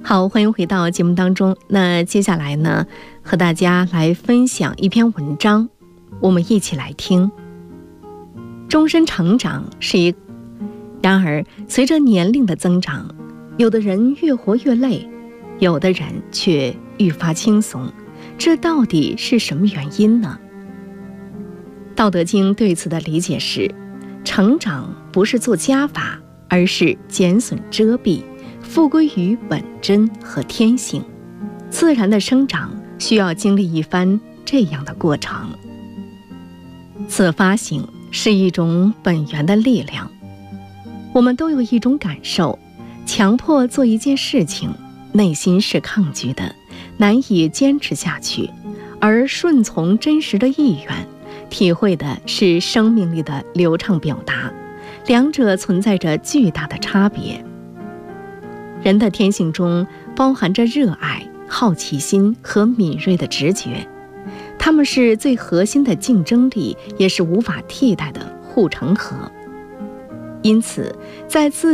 好，欢迎回到节目当中。那接下来呢，和大家来分享一篇文章，我们一起来听。终身成长然而随着年龄的增长，有的人越活越累，有的人却愈发轻松，这到底是什么原因呢？道德经对此的理解是，成长不是做加法，而是减损遮蔽，复归于本真和天性。自然的生长需要经历一番这样的过程。自发性是一种本源的力量。我们都有一种感受，强迫做一件事情，内心是抗拒的，难以坚持下去，而顺从真实的意愿，体会的是生命力的流畅表达，两者存在着巨大的差别。人的天性中包含着热爱、好奇心和敏锐的直觉，它们是最核心的竞争力，也是无法替代的护城河。因此，在自